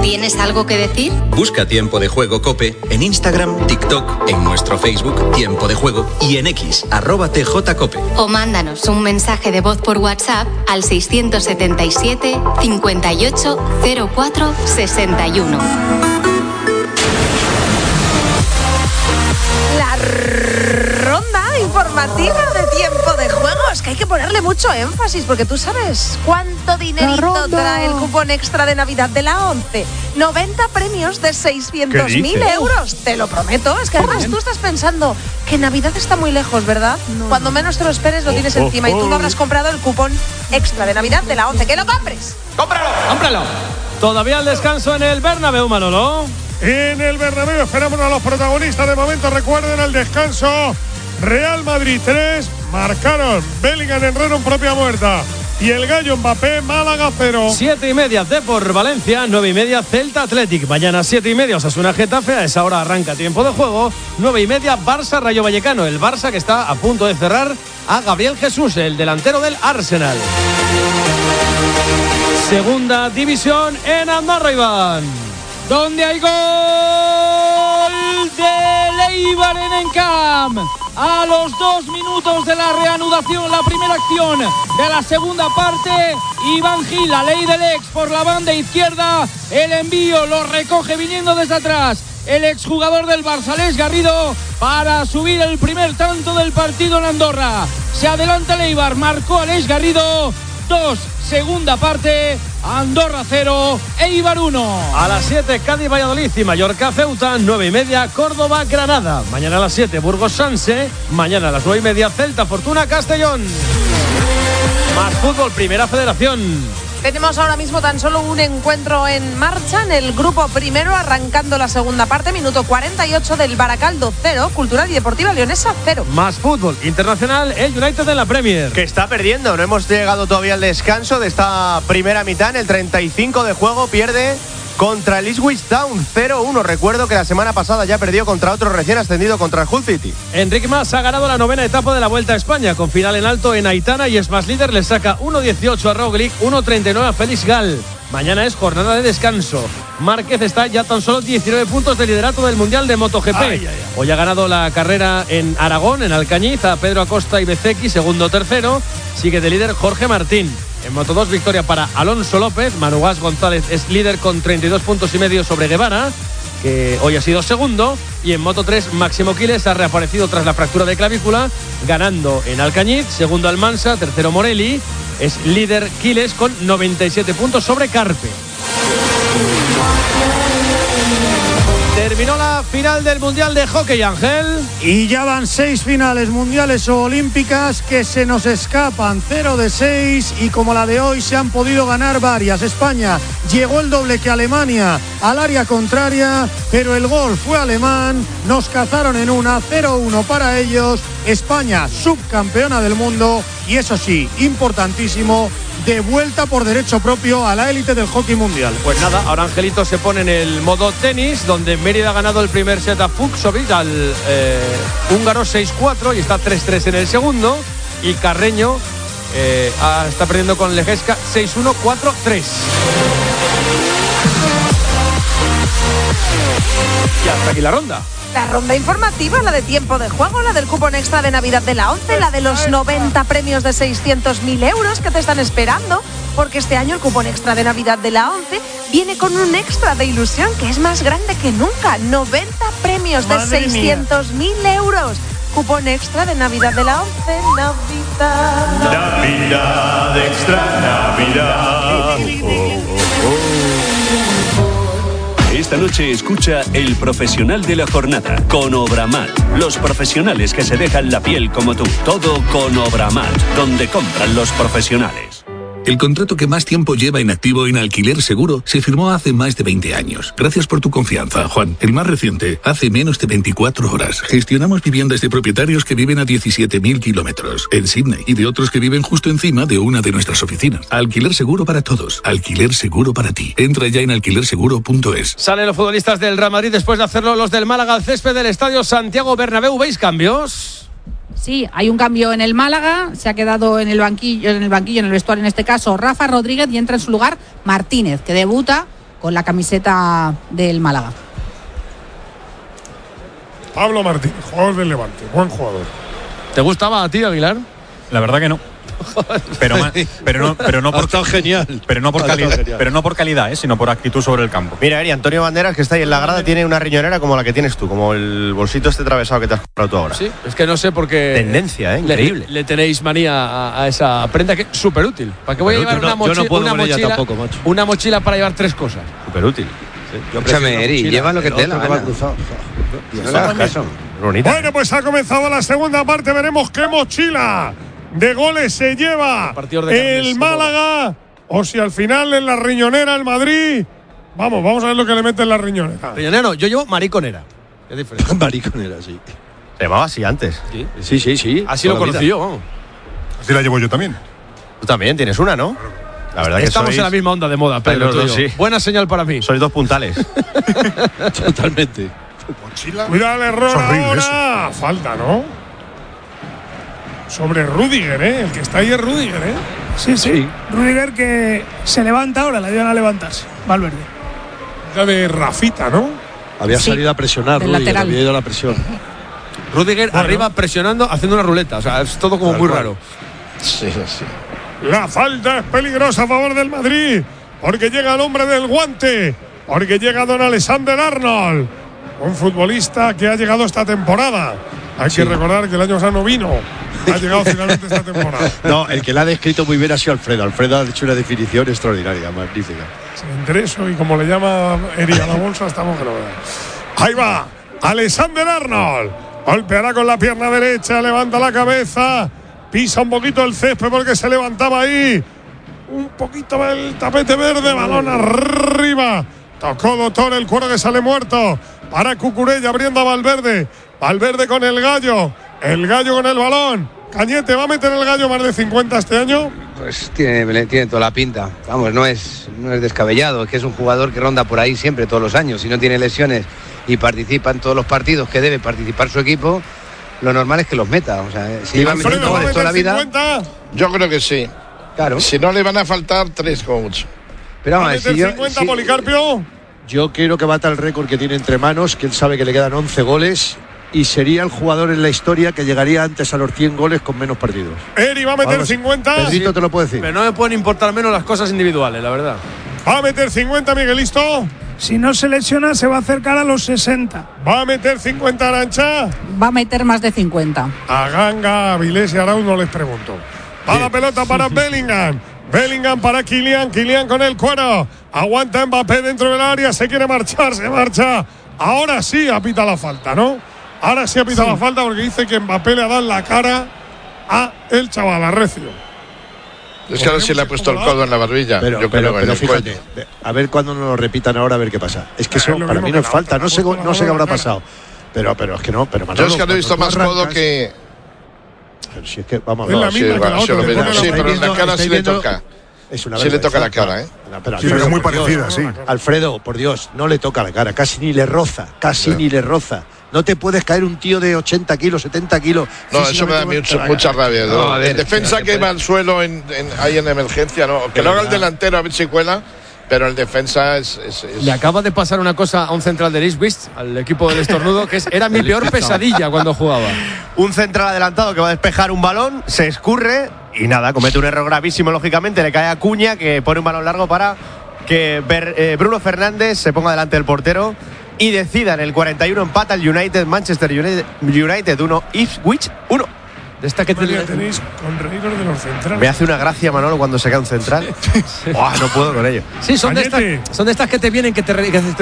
¿Tienes algo que decir? Busca Tiempo de Juego COPE en Instagram, TikTok, en nuestro Facebook Tiempo de Juego y en X, @TJCope. O mándanos un mensaje de voz por WhatsApp al 677 58 04 61. La ronda informativa de Tiempo de Juego. Es que hay que ponerle mucho énfasis porque tú sabes cuánto dinerito trae el cupón extra de Navidad de la ONCE. 90 premios de 600.000 euros. Te lo prometo. Es que además tú estás pensando que Navidad está muy lejos, ¿verdad? Cuando menos te lo esperes lo tienes encima y tú lo habrás comprado el cupón extra de Navidad de la ONCE. ¡Que lo compres! ¡Cómpralo! Todavía el descanso en el Bernabéu, Manolo. En el Bernabéu esperamos a los protagonistas. De momento recuerden el descanso. Real Madrid 3, marcaron Bellingham, Herrera en propia muerta y el Gallo Mbappé, Málaga 0. 7:30 Depor Valencia, 9:30 Celta Athletic. Mañana 7:30 Osasuna Getafe, a esa hora arranca Tiempo de Juego. 9:30 Barça Rayo Vallecano, el Barça que está a punto de cerrar a Gabriel Jesús, el delantero del Arsenal. Segunda división en Andorra, Iván, donde hay gol de Eibar en Encamp. A los 2 minutos de la reanudación, la primera acción de la segunda parte, Iván Gil, la ley del ex por la banda izquierda, el envío lo recoge viniendo desde atrás el exjugador del Barça, Aleix Garrido, para subir el primer tanto del partido en Andorra. Se adelanta el Eibar, marcó Aleix Garrido. 2, segunda parte, Andorra 0, Eibar 1. A las 7, Cádiz Valladolid y Mallorca Ceuta. 9:30 Córdoba Granada. Mañana a las 7, Burgos Sanse. Mañana a las 9:30 Celta Fortuna Castellón. Más fútbol, Primera Federación. Tenemos ahora mismo tan solo un encuentro en marcha en el grupo primero, arrancando la segunda parte, minuto 48 del Baracaldo 0, Cultural y Deportiva Leonesa 0. Más fútbol internacional, el United en la Premier. Que está perdiendo, no hemos llegado todavía al descanso de esta primera mitad. En el 35 de juego pierde contra el Ipswich Town 0-1. Recuerdo que la semana pasada ya perdió contra otro recién ascendido, contra el Hull City. Enric Mas ha ganado la 9ª etapa de la Vuelta a España, con final en alto en Aitana, y es más líder, le saca 1:18 a Roglic, 1:39 a Félix Gal. Mañana es jornada de descanso. Márquez está ya tan solo 19 puntos de liderato del Mundial de MotoGP. Hoy ha ganado la carrera en Aragón, en Alcañiz, a Pedro Acosta y Bezzecchi, segundo, tercero. Sigue de líder Jorge Martín. En Moto2, victoria para Alonso López. Manu Guas González es líder con 32 puntos y medio sobre Guevara, que hoy ha sido segundo. Y en Moto3, Máximo Quiles ha reaparecido tras la fractura de clavícula, ganando en Alcañiz. Segundo Almansa, tercero Morelli. Es líder Quiles con 97 puntos sobre Carpe. Terminó la final del Mundial de Hockey, Ángel. Y ya van 6 finales mundiales o olímpicas que se nos escapan. 0 de 6 y como la de hoy se han podido ganar varias. España llegó el doble que Alemania al área contraria, pero el gol fue alemán. Nos cazaron en una, 0-1 para ellos. España subcampeona del mundo y eso sí, importantísimo, de vuelta por derecho propio a la élite del hockey mundial. Pues nada, ahora Angelito se pone en el modo tenis, donde Mérida ha ganado el primer set a Fucsovic, al húngaro 6-4, y está 3-3 en el segundo. Y Carreño está perdiendo con Lejeska 6-1, 4-3. Y hasta aquí la ronda. La ronda informativa, la de Tiempo de Juego, la del cupón extra de Navidad de la ONCE, la de los 90 premios de 600.000 euros que te están esperando, porque este año el cupón extra de Navidad de la ONCE viene con un extra de ilusión que es más grande que nunca. 90 premios de 600.000 euros. Cupón extra de Navidad de la ONCE. Navidad. Navidad, extra Navidad. Esta noche escucha El Profesional de la Jornada con Obramat. Los profesionales que se dejan la piel como tú. Todo con Obramat, donde compran los profesionales. El contrato que más tiempo lleva en activo en Alquiler Seguro se firmó hace más de 20 años. Gracias por tu confianza, Juan. El más reciente, hace menos de 24 horas. Gestionamos viviendas de propietarios que viven a 17.000 kilómetros en Sydney y de otros que viven justo encima de una de nuestras oficinas. Alquiler Seguro para todos. Alquiler Seguro para ti. Entra ya en alquilerseguro.es. Salen los futbolistas del Real Madrid después de hacerlo los del Málaga al césped del Estadio Santiago Bernabéu. ¿Veis cambios? Sí, hay un cambio en el Málaga, se ha quedado en el banquillo, en el vestuario en este caso, Rafa Rodríguez, y entra en su lugar Martínez, que debuta con la camiseta del Málaga. Pablo Martín, jugador del Levante, buen jugador. ¿Te gustaba a ti, Aguilar? La verdad que no. Pero no por genial. Pero no por calidad, sino por actitud sobre el campo. Mira, Eri, Antonio Banderas, que está ahí en la grada, tiene una riñonera como la que tienes tú, como el bolsito este atravesado que te has comprado tú ahora. Sí, es que no sé por qué. Tendencia, increíble. Le tenéis manía a esa prenda que es súper útil. ¿Para qué voy a llevar una mochila? Yo no puedo una con ella mochila, tampoco, macho. una mochila para llevar 3 cosas. Súper útil. Escúchame, Eri, lleva lo que te da la gana. No le hagas caso. Bonita. Bueno, pues ha comenzado la segunda parte. Veremos qué mochila de goles se lleva el Málaga. O si al final en la riñonera el Madrid. Vamos a ver lo que le mete en la riñonera. Riñonera no, yo llevo mariconera. ¿Qué diferencia? Mariconera, sí. Se llamaba así antes. Sí. Así lo conocí yo, vamos. Así la llevo yo también. Tú también tienes una, ¿no? La verdad que estamos en la misma onda de moda, Pedro. los dos, sí. Buena señal para mí. Sois 2 puntales. Totalmente. Cuidado el error ahora. Falta, ¿no? Sobre Rüdiger, el que está ahí es Rüdiger, Sí. Rüdiger que se levanta ahora, la ayudan a levantarse. Valverde. La de Rafita, ¿no? Había salido a presionar, del Rüdiger, lateral. había ido a la presión. Rüdiger arriba presionando, haciendo una ruleta. O sea, es todo como muy raro. Sí. La falta es peligrosa a favor del Madrid, porque llega el hombre del guante, porque llega don Alexander Arnold, un futbolista que ha llegado esta temporada. Hay que recordar que el año pasado no vino, ha llegado finalmente esta temporada. No, el que la ha descrito muy bien ha sido Alfredo. Alfredo ha hecho una definición extraordinaria, magnífica. Entre eso y como le llama Eri a la bolsa, estamos que no vean. Ahí va, Alexander Arnold, golpeará con la pierna derecha, levanta la cabeza. Pisa un poquito el césped porque se levantaba ahí. Un poquito el tapete verde, balón arriba. Tocó Doctor, el cuero que sale muerto. Para Cucurella abriendo a Valverde. Valverde con el Gallo. El Gallo con el balón. Cañete, ¿va a meter el Gallo más de 50 este año? Pues tiene toda la pinta. Vamos, no es descabellado. Es que es un jugador que ronda por ahí siempre, todos los años. Si no tiene lesiones y participa en todos los partidos que debe participar su equipo, lo normal es que los meta. O sea, si iban metiendo goles toda la vida. 50. Yo creo que sí. Claro. Si no le van a faltar 3 como mucho. Pero ¿Va a vamos, meter 50 Policarpio? Yo quiero que bata el récord que tiene entre manos, que él sabe que le quedan 11 goles y sería el jugador en la historia que llegaría antes a los 100 goles con menos partidos. Eri va a meter 50. Pedrito te lo puedo decir. Pero no me pueden importar menos las cosas individuales, la verdad. Va a meter 50, Miguelisto. Si no se lesiona, se va a acercar a los 60. Va a meter 50, Arancha. Va a meter más de 50. A Ganga, a Vilés y a Arauz no les pregunto. Va la pelota para Bellingham. Bellingham para Kylian. Kylian con el cuero. Aguanta Mbappé dentro del área. Se quiere marchar, se marcha. Ahora sí apita la falta, ¿no? Ahora sí apita la falta porque dice que Mbappé le ha dado la cara a el chaval, a Recio. Es que ahora sí le ha puesto el codo en la barbilla. Pero fíjate, a ver cuando nos lo repitan ahora, a ver qué pasa. Es que eso para mí no es falta. No sé qué habrá pasado. Pero es que no. Pero yo es que no he visto más codo que. Pero si es que vamos a ver. Sí, pero en la cara sí le toca. Sí le toca la cara, Pero sí, pero muy parecida, sí. Alfredo, por Dios, no le toca la cara, casi ni le roza. No te puedes caer un tío de 80 kilos, 70 kilos. No, eso me da mucha rabia. No, en defensa que va al suelo ahí en emergencia, no. Que lo haga el delantero a ver si cuela, pero el defensa es. Le acaba de pasar una cosa a un central de Ipswich, al equipo del estornudo, que era mi peor pesadilla cuando jugaba. Un central adelantado que va a despejar un balón, se escurre y nada, comete un error gravísimo, lógicamente. Le cae a Cuña, que pone un balón largo para que Bruno Fernández se ponga delante del portero y decida en el 41. Empata el Manchester United 1, Ipswich 1. De esta que tenéis con reíros de los centrales. Me hace una gracia, Manolo, cuando se cae un central. No puedo con ello. Sí, son de estas que te vienen, que te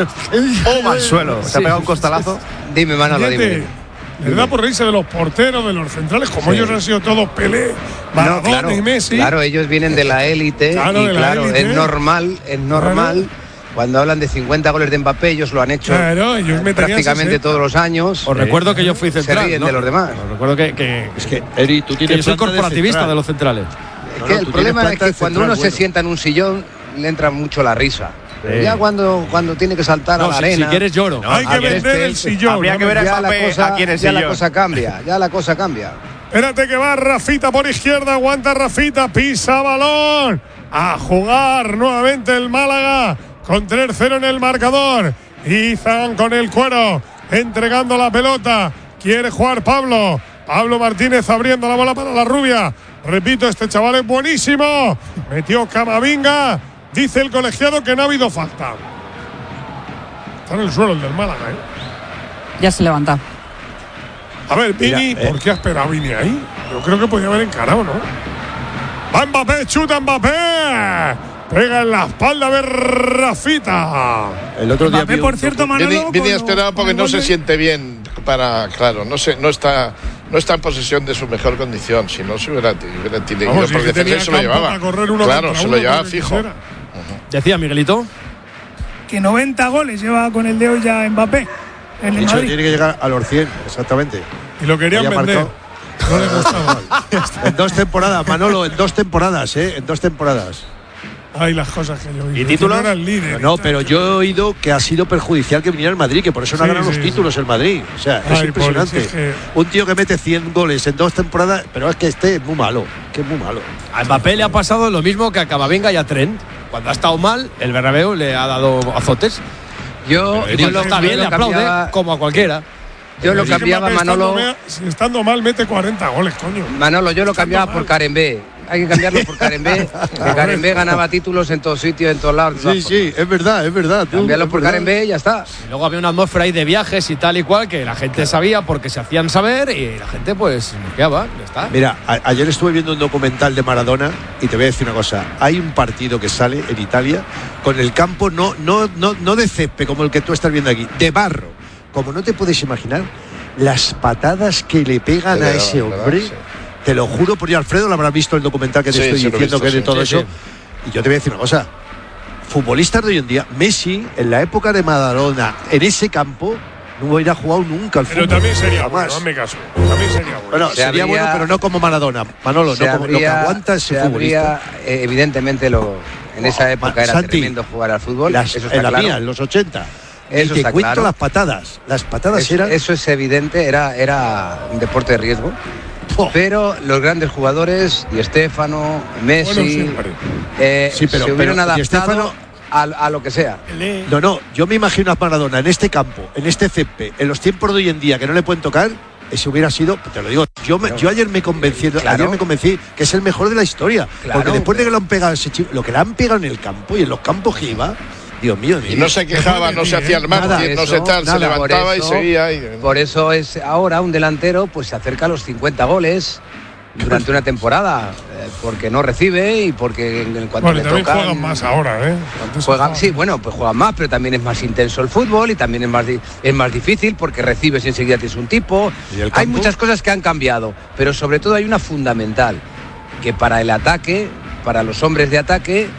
al suelo. Se ha pegado un costalazo. Dime, Manolo, dime. Le da por reírse de los porteros, de los centrales, como ellos han sido todos Pelé, Maradona y Messi. Claro, ellos vienen de la élite es normal. Cuando hablan de 50 goles de Mbappé, ellos lo han hecho prácticamente todos los años. Os recuerdo que yo fui central. Se ríen de los demás. Os recuerdo que es que Eri, tú tienes yo soy corporativista de los centrales. Es que el problema es que cuando uno se sienta en un sillón le entra mucho la risa. Pero ya cuando tiene que saltar a la arena. Si quieres lloro. Hay que vender el sillón. Habría que ver a Mbappé aquí en el sillón. Ya la cosa cambia. Espérate que va Rafita por izquierda. Aguanta Rafita. Pisa balón. A jugar nuevamente el Málaga con 3-0 en el marcador. Izan con el cuero, entregando la pelota. Quiere jugar Pablo Martínez abriendo la bola para la rubia. Repito, este chaval es buenísimo. Metió Camavinga. Dice el colegiado que no ha habido falta. Está en el suelo el del Málaga, Ya se levanta. A ver, Vini, ¿por qué ha esperado Vini ahí? Yo creo que podía haber encarado, ¿no? Va Mbappé, chuta Mbappé. Pega en la espalda de Rafita. El otro día por cierto, Manolo, Vini ha esperado porque no se siente bien no está en posesión de su mejor condición. Si no se hubiera tenido, porque defensa se lo llevaba. Claro, se lo llevaba fijo. Decía Miguelito que 90 goles lleva con el de hoy ya Mbappé. En el Madrid. Tiene que llegar a los 100, exactamente. Y lo querían vender. No le gustaba. En 2 temporadas, Manolo, en 2 temporadas, en 2 temporadas. Ay, las cosas que yo he oído. ¿Y títulos? No era el líder. No, pero yo he oído que ha sido perjudicial que viniera el Madrid, que por eso no ha ganado los títulos el Madrid. O sea, es impresionante. Un tío que mete 100 goles en 2 temporadas, pero es que es muy malo. Que es muy malo. A Mbappé le ha pasado lo mismo que a Camavinga y a Trent. Cuando ha estado mal, el Bernabéu le ha dado azotes. Yo lo está bien, le aplaude como a cualquiera. Yo lo cambiaba, Manolo. Estando mal, mete 40 goles, coño. Manolo, yo lo cambiaba por Karembé. Hay que cambiarlo por Karembé. Que Karembé ganaba títulos en todos sitios, en todos lados. Sí, es verdad. Cambiarlo por Karembé y ya está. Y luego había una atmósfera ahí de viajes y tal y cual que la gente sabía porque se hacían saber y la gente pues bloqueaba, ya está. Mira, ayer estuve viendo un documental de Maradona y te voy a decir una cosa. Hay un partido que sale en Italia con el campo no de césped como el que tú estás viendo aquí, de barro. Como no te puedes imaginar las patadas que le pegan a ese hombre. Sí. Te lo juro, por Alfredo lo habrás visto el documental que te estoy diciendo, que es de todo eso. Y yo te voy a decir una cosa. Futbolistas de hoy en día, Messi, en la época de Maradona, en ese campo, no hubiera jugado nunca al fútbol. Pero también sería bueno, hazme caso. También sería bueno. Bueno, sería bueno, pero no como Maradona. Manolo, no como lo que aguanta ese futbolista. Evidentemente, en esa época era tremendo jugar al fútbol. Eso está en la mía, en los 80. Eso y te cuento claro. Las patadas eran. Eso es evidente, era un deporte de riesgo. Pero los grandes jugadores, Di Stéfano, Messi, se hubieran adaptado a lo que sea. No, yo me imagino a Maradona en este campo, en este césped, en los tiempos de hoy en día que no le pueden tocar. Ese hubiera sido, te lo digo, yo ayer me convencí que es el mejor de la historia. Porque después de que lo han pegado ese chico, lo que le han pegado en el campo y en los campos que iba. Dios mío. Y no se quejaba, no se hacía el mártir, no se tal, se levantaba y seguía. Por eso es ahora un delantero, pues se acerca a los 50 goles durante una temporada, porque no recibe y porque en cuanto le tocan. Juegan más ahora, juegan más, pero también es más intenso el fútbol y también es más difícil porque recibes y enseguida tienes un tipo. Hay muchas cosas que han cambiado, pero sobre todo hay una fundamental, que para el ataque, para los hombres de ataque,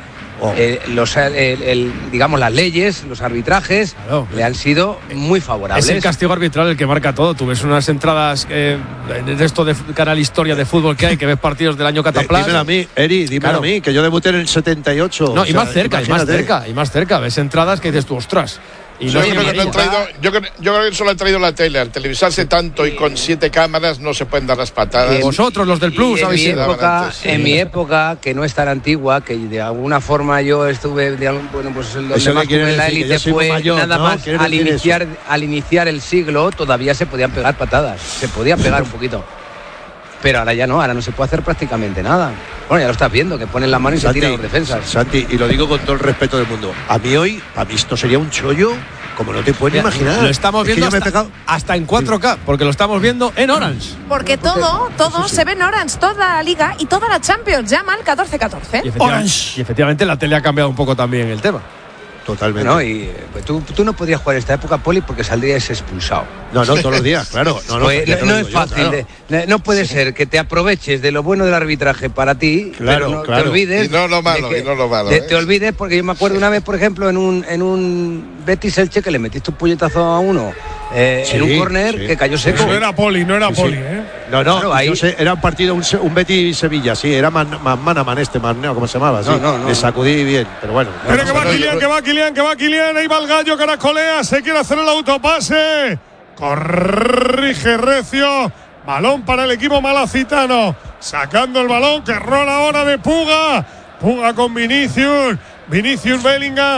digamos las leyes, los arbitrajes le han sido muy favorables. Es el castigo arbitral el que marca todo. Tú ves unas entradas en esto de Canal Historia de fútbol que hay, que ves partidos del año Cataplas. Dímelo a mí, Eri, dímelo a mí, que yo debuté en el 78. No, y más cerca. Ves entradas que dices tú, ostras. Y yo creo que solo han traído la tele. Al televisarse tanto y con 7 cámaras no se pueden dar las patadas. Vosotros, los del Plus, habéis sido. En mi época, que no es tan antigua, que de alguna forma yo estuve, donde más estuve en la élite fue nada más al iniciar el siglo, todavía se podían pegar patadas. Se podía pegar un poquito. Pero ahora ya no, ahora no se puede hacer prácticamente nada. Bueno, ya lo estás viendo, que ponen la mano y se tiran los defensas. Santi, y lo digo con todo el respeto del mundo. A mí esto sería un chollo como no te puedes imaginar. Lo estamos viendo hasta en 4K, porque lo estamos viendo en Orange. Porque todo se ve en Orange, toda la Liga y toda la Champions, llama al 14-14. Y efectivamente la tele ha cambiado un poco también el tema. Totalmente. No, y pues tú no podías jugar esta época, Poli, porque saldrías expulsado. No, todos los días, claro. No es fácil. Claro. No puede ser que te aproveches de lo bueno del arbitraje para ti, pero te olvides. Y no lo malo. Te olvides, porque yo me acuerdo una vez, por ejemplo, en un Betis Elche, que le metiste un puñetazo a uno en un córner que cayó seco. No era Poli, ¿eh? No, claro, ahí era un partido, un Betis Sevilla, sí, era más ¿cómo se llamaba? Sí, le sacudí bien, pero bueno. Pero que va Kylian, ahí va el gallo, caracolea, se quiere hacer el autopase. Corrige Recio, balón para el equipo malacitano, sacando el balón, que rola ahora de Puga con Vinicius Bellingham,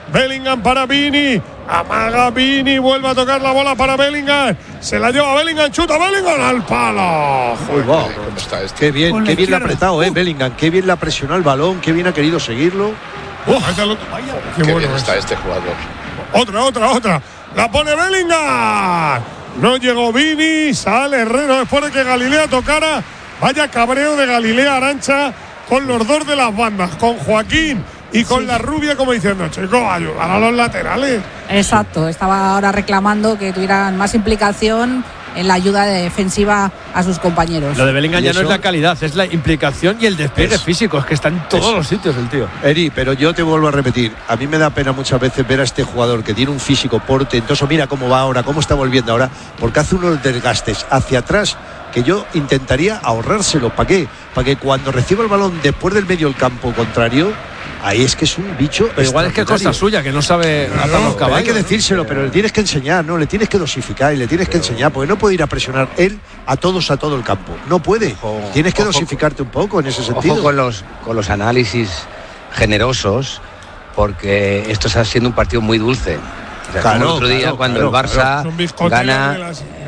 Bellingham para Vini. Amaga Vini. Vuelve a tocar la bola para Bellingham. Se la lleva Bellingham. Chuta Bellingham al palo. Joder, wow. ¿Cómo está este? Qué bien le ha apretado, Bellingham. Qué bien le ha presionado el balón. Qué bien ha querido seguirlo. Qué bueno bien está este jugador. Otra. La pone Bellingham. No llegó Vini. Sale Herrera después de que Galilea tocara. Vaya cabreo de Galilea Arantxa con los dos de las bandas, con Joaquín y con la rubia, como diciendo, chicos, ayudar a los laterales. Exacto, estaba ahora reclamando que tuvieran más implicación en la ayuda defensiva a sus compañeros. Lo de Bellingham ya no es la calidad, es la implicación y el despliegue físico, es que está en todos los sitios el tío. Eri, pero yo te vuelvo a repetir, a mí me da pena muchas veces ver a este jugador que tiene un físico portentoso, mira cómo va ahora, cómo está volviendo ahora, porque hace unos desgastes hacia atrás que yo intentaría ahorrárselo. ¿Para qué? Para que cuando reciba el balón después del medio del campo contrario, ahí es que es un bicho. Pero igual es que es cosa suya, que no sabe atar los caballos. Hay que decírselo, pero le tienes que enseñar, ¿no? Le tienes que dosificar y le tienes que enseñar, porque no puede ir a presionar él a todo el campo. No puede. Tienes que dosificarte un poco en ese sentido. Ojo con los análisis generosos, porque esto está siendo un partido muy dulce. O sea, como el otro día cuando el Barça gana.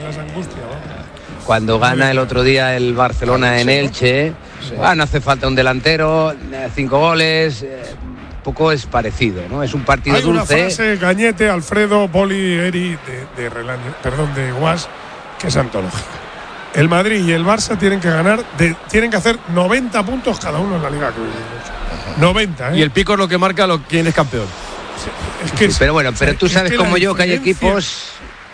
Cuando gana el otro día el Barcelona en Elche, no hace falta un delantero, 5 goles, poco es parecido, ¿no? Es un partido dulce. Hay una frase, Cañete, Alfredo, Poli, Eri, de Guas, que es antológica. El Madrid y el Barça tienen que hacer 90 puntos cada uno en la Liga. 90, ¿eh? Y el pico es lo que marca quién es campeón. Pero bueno, pero tú sabes como yo que hay equipos.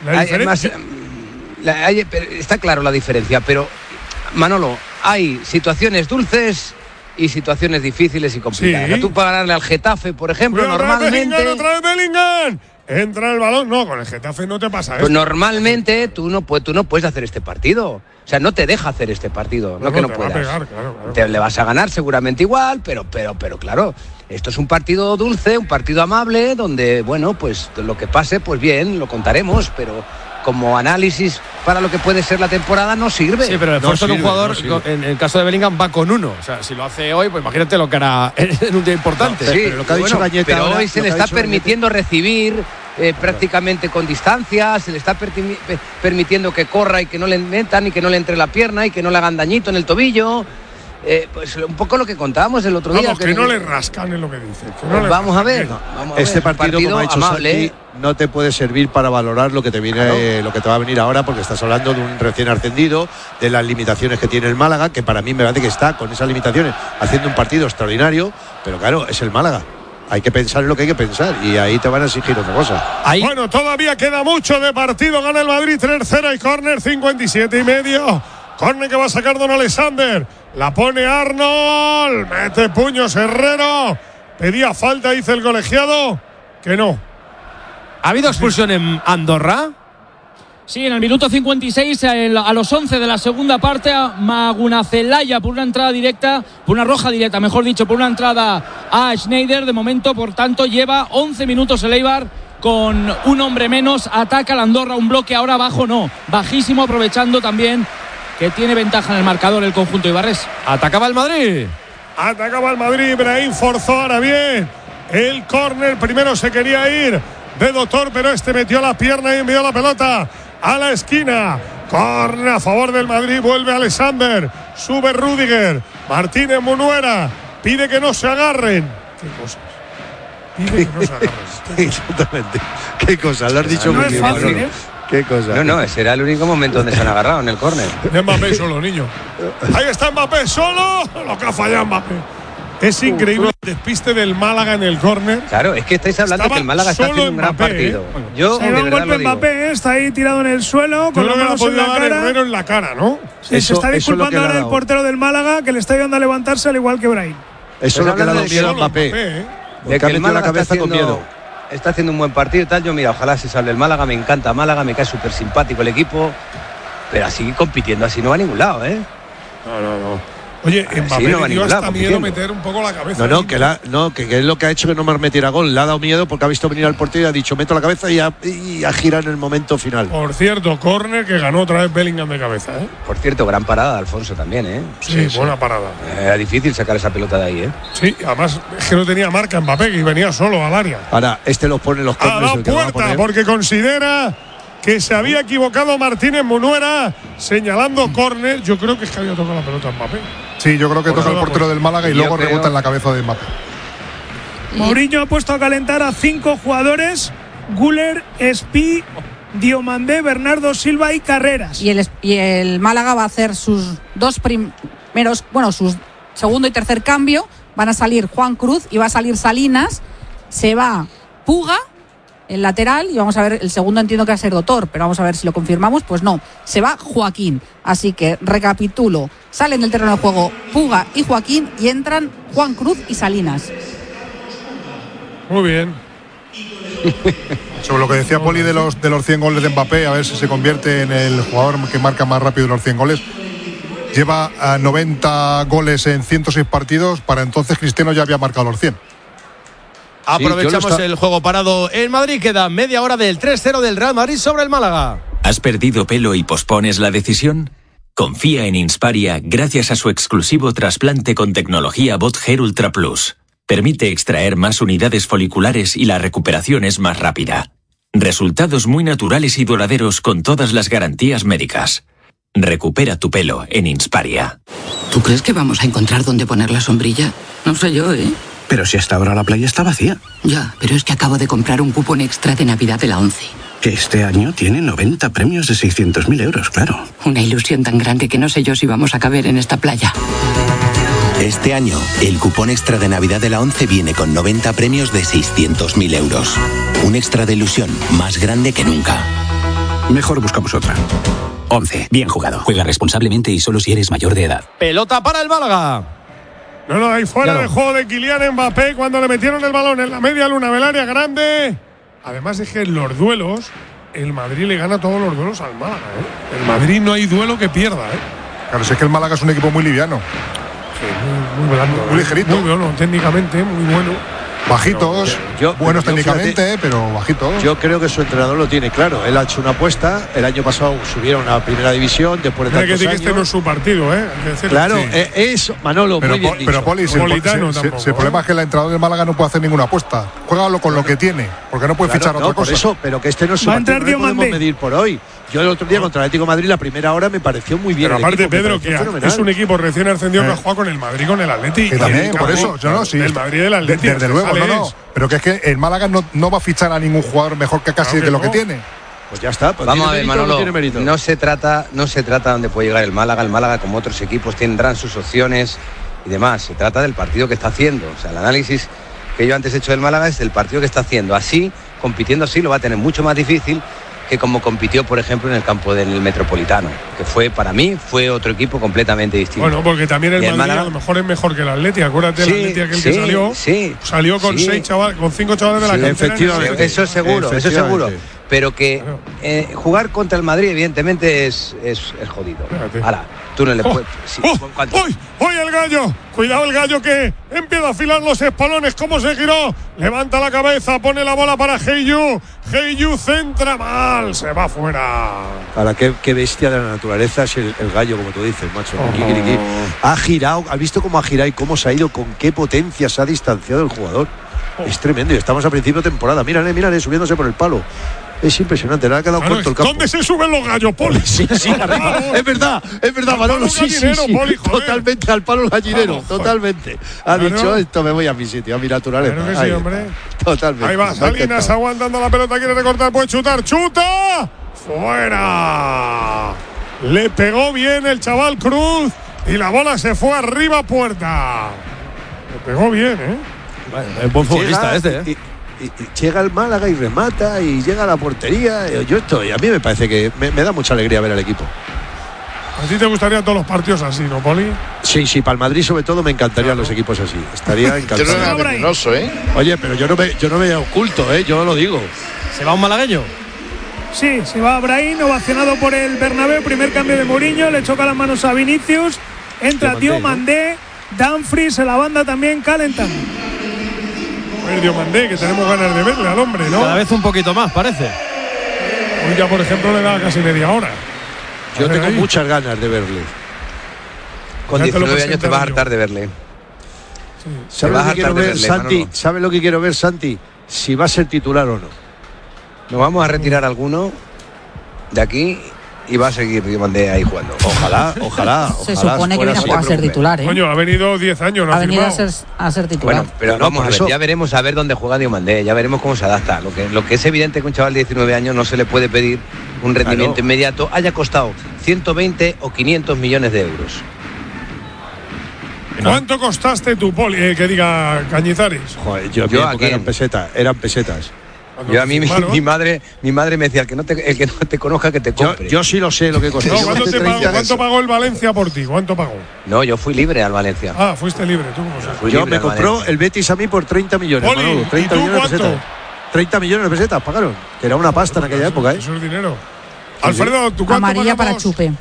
Está claro la diferencia, pero Manolo, hay situaciones dulces y situaciones difíciles y complicadas. Sí. Tú para ganarle al Getafe, por ejemplo, normalmente. Otra vez Bellingham. Entra el balón. No, con el Getafe no te pasa eso. Pues normalmente tú no puedes hacer este partido. O sea, no te deja hacer este partido. No que no puedas. Pegar, claro. Te le vas a ganar seguramente igual, pero claro, esto es un partido dulce, un partido amable, donde, bueno, pues lo que pase, pues bien, lo contaremos, pero como análisis para lo que puede ser la temporada no sirve. Sí, pero el esfuerzo de un jugador, en el caso de Bellingham, va con 1. O sea, si lo hace hoy, pues imagínate lo que hará en un día importante. Sí, pero lo que ha dicho Cañete pero ahora, hoy se le está permitiendo recibir prácticamente con distancia, se le está permitiendo que corra y que no le metan y que no le entre la pierna y que no le hagan dañito en el tobillo. Pues un poco lo que contábamos el otro día. Que no le rascan, es lo que dice. Vamos a ver. Este partido, como ha dicho Santi, no te puede servir para valorar lo que te viene, lo que te va a venir ahora, porque estás hablando de un recién ascendido, de las limitaciones que tiene el Málaga, que para mí me parece que está con esas limitaciones haciendo un partido extraordinario, pero claro, es el Málaga. Hay que pensar en lo que hay que pensar y ahí te van a exigir otra cosa. Bueno, todavía queda mucho de partido. Gana el Madrid 3-0 y córner 57,5. Córner que va a sacar Don Alexander. La pone Arnold. Mete puños Herrero. Pedía falta, dice el colegiado. Que no. ¿Ha habido expulsión en Andorra? Sí, en el minuto 56, a los 11 de la segunda parte, a Magunacelaya por una entrada directa, por una roja directa, mejor dicho, por una entrada a Schneider. De momento, por tanto, lleva 11 minutos el Eibar con un hombre menos. Ataca el Andorra, un bloque ahora bajo, no, bajísimo, aprovechando también que tiene ventaja en el marcador el conjunto ibarrés. Atacaba el Madrid. Ibrahim forzó ahora bien el córner. Primero se quería ir de Doctor, pero metió la pierna y envió la pelota a la esquina. Córner a favor del Madrid. Vuelve Alexander. Sube Rüdiger. Martínez Munuera pide que no se agarren. ¿Qué cosas? Pide que no se agarren. Exactamente. ¿Qué cosas? Lo has dicho muy bien. No es fácil, ¿eh? ¿Qué cosa? No, ese era el único momento donde se han agarrado, en el córner. Mbappé solo, niño. Ahí está Mbappé solo. Lo que ha fallado Mbappé. Es increíble el despiste del Málaga en el córner. Claro, es que estáis hablando que el Málaga está haciendo un gran partido. Yo se da un golpe Mbappé, está ahí tirado en el suelo, con las manos en la cara. En la cara, ¿no? Sí, se está disculpando ahora el portero del Málaga, que le está ayudando a levantarse al igual que Brahim. Eso es lo que le ha dado miedo a Mbappé. De que el Málaga la cabeza con miedo. Está haciendo un buen partido y tal. Yo, mira, ojalá se salve el Málaga. Me encanta Málaga, me cae súper simpático el equipo. Pero así compitiendo, así no va a ningún lado, ¿eh? No. Oye, Mbappé no va le dio ningún hasta lado, miedo compitiendo. meter un poco la cabeza. Que es lo que ha hecho que no me metiera gol. Le ha dado miedo porque ha visto venir al portero y ha dicho meto la cabeza y ha girado en el momento final. Por cierto, córner que ganó otra vez Bellingham de cabeza, ¿eh? Por cierto, gran parada de Alfonso también, ¿eh? Sí, buena parada. Era difícil sacar esa pelota de ahí, ¿eh? Sí, además es que no tenía marca Mbappé, que venía solo al área. Ahora, los pone los A córneres. la puerta, porque considera que se había equivocado Martínez Munuera señalando córner. Yo creo que es que había tocado la pelota Mbappé. Sí, yo creo que toca el portero del Málaga y luego rebota en la cabeza de Mbappé. Mourinho ha puesto a calentar a 5 jugadores: Güler, Espí, Diomandé, Bernardo Silva y Carreras. Y el Málaga va a hacer sus dos primeros, sus segundo y tercer cambio. Van a salir Juan Cruz y va a salir Salinas. Se va Puga, el lateral, y vamos a ver, el segundo entiendo que va a ser Dotor, pero vamos a ver si lo confirmamos. Pues no, se va Joaquín. Así que recapitulo: salen del terreno de juego Puga y Joaquín y entran Juan Cruz y Salinas. Muy bien. Sobre lo que decía Poli de los 100 goles de Mbappé, a ver si se convierte en el jugador que marca más rápido los 100 goles. Lleva a 90 goles en 106 partidos. Para entonces Cristiano ya había marcado los 100. Aprovechamos el juego parado en Madrid. Queda media hora del 3-0 del Real Madrid sobre el Málaga. ¿Has perdido pelo y pospones la decisión? Confía en Insparia gracias a su exclusivo trasplante con tecnología BotGer Ultra Plus. Permite extraer más unidades foliculares y la recuperación es más rápida. Resultados muy naturales y duraderos con todas las garantías médicas. Recupera tu pelo en Insparia. ¿Tú crees que vamos a encontrar dónde poner la sombrilla? No sé yo, ¿eh? Pero si hasta ahora la playa está vacía. Ya, pero es que acabo de comprar un cupón extra de Navidad de la ONCE. Que este año tiene 90 premios de 600.000 euros, claro. Una ilusión tan grande que no sé yo si vamos a caber en esta playa. Este año, el cupón extra de Navidad de la ONCE viene con 90 premios de 600.000 euros. Un extra de ilusión más grande que nunca. Mejor buscamos otra. 11. Bien jugado. Juega responsablemente y solo si eres mayor de edad. Pelota para el Málaga. No, ahí fuera de juego de Kylian Mbappé cuando le metieron el balón en la media luna del área grande. Además es que en los duelos, el Madrid le gana todos los duelos al Málaga, ¿eh? El Madrid no hay duelo que pierda, ¿eh? Claro, es que el Málaga es un equipo muy liviano. Sí, muy blando. Muy ligerito. Muy bueno, técnicamente, muy bueno. Bajitos, buenos técnicamente, pero bajitos. Yo creo que su entrenador lo tiene claro. Él ha hecho una apuesta. El año pasado subieron a primera división después de tantos hay que decir años. que este no es su partido, ¿eh? Claro, sí. Eso, Manolo, pero, muy bien dicho. Pero Poli, si el problema es que el entrenador del Málaga no puede hacer ninguna apuesta. Juégalo con lo que tiene, porque no puede fichar otra cosa. Por eso, pero que este no es su partido, no podemos medir por hoy. Yo el otro día contra el Atlético de Madrid, la primera hora me pareció muy bien. Pero aparte, Pedro, que es un equipo recién ascendido que ha jugado con el Madrid, con el Atlético. Que también, por eso, sí. El Madrid y el Atlético. Desde luego, no. Pero que es que el Málaga no va a fichar a ningún jugador mejor que casi de lo que tiene. Pues ya está. Pues vamos a ver, Manolo, no se trata dónde puede llegar el Málaga. El Málaga, como otros equipos, tendrán sus opciones y demás. Se trata del partido que está haciendo. O sea, el análisis que yo antes he hecho del Málaga es del partido que está haciendo. Así, compitiendo así, lo va a tener mucho más difícil que como compitió, por ejemplo, en el campo del Metropolitano, que para mí fue otro equipo completamente distinto. Bueno, porque también el Madrid Málaga, a lo mejor es mejor que el Atlético. Acuérdate, el Atlético que salió con 5 chavales de la cantera. Efectivamente. Eso es seguro. Pero que jugar contra el Madrid, evidentemente, es jodido. Ahora, tú no le puedes. ¡Hoy el gallo! Cuidado el gallo que empieza a afilar los espalones. ¿Cómo se giró? Levanta la cabeza, pone la bola para Heiyu. Heiyu centra mal, se va fuera. Ahora, qué bestia de la naturaleza es el gallo, como tú dices, macho. Ha girado, has visto cómo ha girado y cómo se ha ido, con qué potencia se ha distanciado el jugador. Es tremendo y estamos a principio de temporada. Mírale, subiéndose por el palo. Es impresionante, le ha quedado corto el campo. ¿Dónde se suben los gallos, Poli? Sí, arriba. Es verdad, Manolo, sí. Poli, totalmente al palo gallinero, totalmente. Ha dicho, esto me voy a mi sitio, a mi naturaleza. Claro que sí, hombre. Totalmente. Ahí va, Salinas aguantando la pelota, quiere recortar, puede chutar, ¡chuta! ¡Fuera! Le pegó bien el chaval Cruz y la bola se fue arriba a puerta. Le pegó bien, ¿eh? Bueno, es buen futbolista Y llega el Málaga y remata y llega a la portería. A mí me parece que me da mucha alegría ver al equipo. ¿A ti te gustaría todos los partidos así, no, Poli? Sí, para el Madrid sobre todo me encantarían los equipos así. Estaría encantado. Yo no era venenoso, ¿eh? Oye, pero yo no me oculto, yo lo digo. ¿Se va un malagueño? Sí, se va Brahim, ovacionado por el Bernabéu. Primer cambio de Mourinho, le choca las manos a Vinicius. entra Diomandé, Dumfries en la banda también calentando. El Diomandé, que tenemos ganas de verle al hombre, ¿no? Cada vez un poquito más, parece. Hoy ya, por ejemplo, le da casi media hora. Yo tengo muchas ganas de verle. Con 19 años te vas a hartar de verle. ¿Sabes lo que quiero ver, Santi? ¿Sabes lo que quiero ver, Santi? Si va a ser titular o no. Nos vamos a retirar alguno de aquí y va a seguir Diomandé ahí jugando. Ojalá. Se supone que viene a ser titular, ¿eh? Coño, ha venido 10 años, ¿no? Ha venido a ser titular. Bueno, pero vamos a ver, ya veremos a ver dónde juega Diomandé, ya veremos cómo se adapta. Lo que es evidente que un chaval de 19 años no se le puede pedir un rendimiento inmediato, haya costado 120 o 500 millones de euros. ¿Cuánto costaste tu Poli? Que diga Cañizares. Joder, yo aquí eran pesetas. Yo a mí mi madre me decía, el que no te conozca que te compre. Yo sí lo sé lo que costó. No, ¿cuánto pagó el Valencia por ti? ¿Cuánto pagó? No, yo fui libre al Valencia. Ah, fuiste libre, tú cómo sabes. Yo me compró el Betis a mí por 30 millones. Poli, Manolo, 30 ¿y tú millones de cuánto? pesetas. 30 millones de pesetas pagaron. Que era una pasta en aquella época, ¿eh? Eso es dinero. Alfredo, ¿tú cuánto Amarilla pagamos? para Chupe.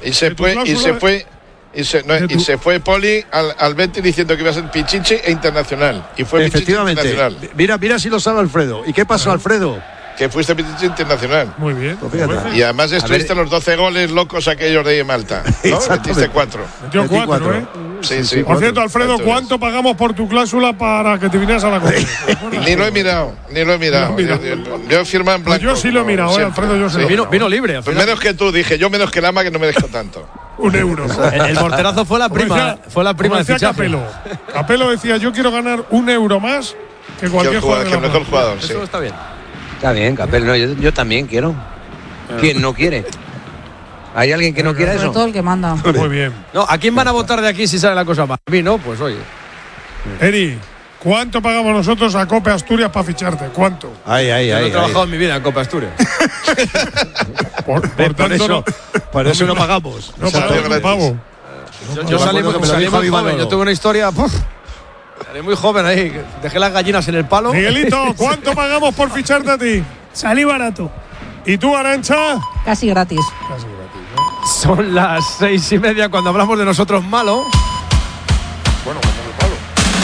Y se fue Poli al Betis diciendo que iba a ser Pichichi e internacional. Y fue efectivamente. Pichichi internacional. Mira si lo sabe Alfredo. ¿Y qué pasó, Alfredo? Que fuiste Pichichi internacional. Muy bien. Pues fíjate. Y además estuviste los 12 goles locos aquellos de Malta, ¿no? Metiste 4. Metió 4, ¿eh? Sí. Por cierto, Alfredo, ¿cuánto pagamos por tu cláusula para que te vinieras a la Copa? Ni lo he mirado. Yo he firmado en blanco. Pues yo sí lo he mirado, Alfredo, yo sé. Vino libre. Pues menos que tú, dije. Yo menos que Lama, que no merezco tanto. €1. El morterazo fue la prima. Fue la prima de fichaje. Capello decía, yo quiero ganar €1 más que cualquier jugador. Que el mejor jugador, sí. Eso está bien. Está bien, Capel, no, yo también quiero. ¿Quién no quiere? ¿Hay alguien que no quiera eso? Sobre todo el que manda. Muy bien. No, ¿a quién van a votar de aquí si sale la cosa mal? A mí no, pues oye. Eri, ¿cuánto pagamos nosotros a Cope Asturias para ficharte? ¿Cuánto? Yo no he trabajado en mi vida en Copa Asturias. Por eso no pagamos. No pagamos un pavo. Yo salí muy joven, yo tuve una historia. Salí muy joven ahí, dejé las gallinas en el palo. Miguelito, ¿cuánto pagamos por ficharte a ti? Salí barato. ¿Y tú, Arantxa? Casi gratis. Son las 6:30 cuando hablamos de nosotros malo. Bueno, como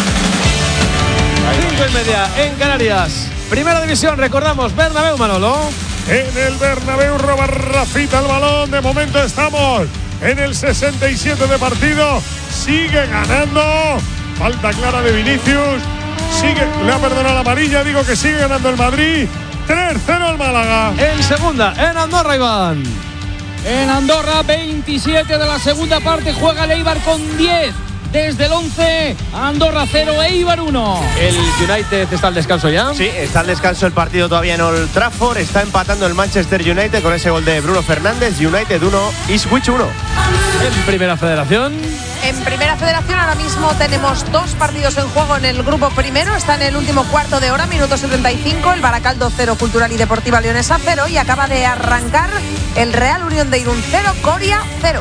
el palo. 5:30 en Canarias. Primera división, recordamos, Bernabéu, Manolo. En el Bernabéu roba Rafita el balón. De momento estamos en el 67 de partido. Sigue ganando. Falta clara de Vinicius. Le ha perdonado la amarilla. Digo que sigue ganando el Madrid. 3-0 el Málaga. En segunda, en Andorra, Iván. En Andorra, 27 de la segunda parte, juega el Eibar con 10. Desde el 11, Andorra 0, Eibar 1. ¿El United está al descanso ya? Sí, está al descanso el partido todavía en Old Trafford. Está empatando el Manchester United con ese gol de Bruno Fernández. United 1, Ipswich 1. En Primera Federación. En Primera Federación ahora mismo tenemos 2 partidos en juego en el grupo primero. Está en el último cuarto de hora, minuto 75. El Baracaldo 0, Cultural y Deportiva Leonesa 0. Y acaba de arrancar el Real Unión de Irún 0, Coria 0.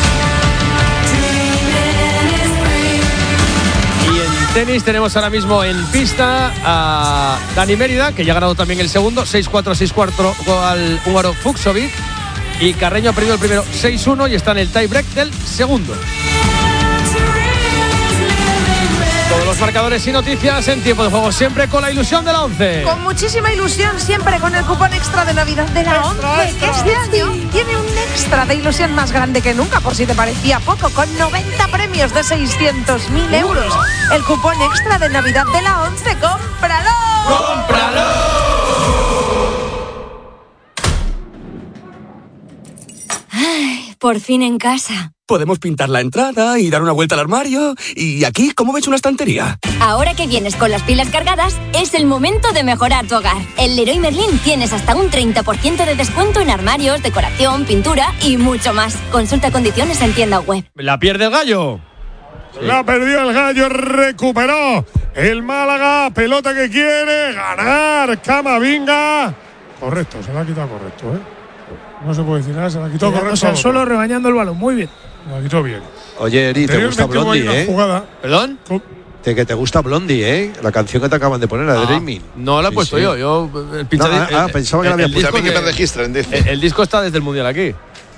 Y en tenis tenemos ahora mismo en pista a Dani Mérida, que ya ha ganado también el segundo, 6-4, 6-4 al húngaro Fucsovic. Y Carreño ha perdido el primero 6-1 y está en el tie-break del segundo. Todos los marcadores y noticias en tiempo de juego, siempre con la ilusión de la 11. Con muchísima ilusión, siempre con el cupón extra de Navidad de la 11, que este año tiene un extra de ilusión más grande que nunca, por si te parecía poco, con 90 premios de 600.000 euros. El cupón extra de Navidad de la 11, ¡cómpralo! ¡Cómpralo! Ay, por fin en casa. Podemos pintar la entrada y dar una vuelta al armario. Y aquí, ¿cómo ves una estantería? Ahora que vienes con las pilas cargadas, es el momento de mejorar tu hogar. En Leroy Merlin tienes hasta un 30% de descuento en armarios, decoración, pintura y mucho más. Consulta condiciones en tienda web. La pierde el Gallo. Sí. La perdió el Gallo, recuperó el Málaga. Pelota que quiere ganar Camavinga. Correcto, se la ha quitado correcto, ¿eh? No se puede decir nada, se la quitó correcto. O sea, solo rebañando el balón, muy bien. Se la quitó bien. Oye, Eri, ¿te gusta Blondie, ¿Perdón? Que te gusta Blondie, La canción que te acaban de poner, la de Dreaming. No la he puesto yo. Pensaba que la había puesto. A mí que me registren, dice. El disco está desde el Mundial aquí.